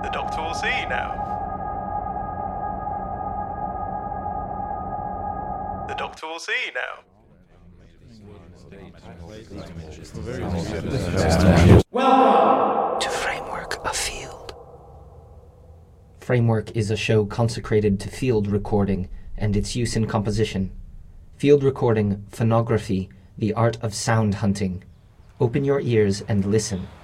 The doctor will see you now. The doctor will see you now. Welcome to Framework of Field. Framework is a show consecrated to field recording and its use in composition. Field recording, phonography, the art of sound hunting. Open your ears and listen.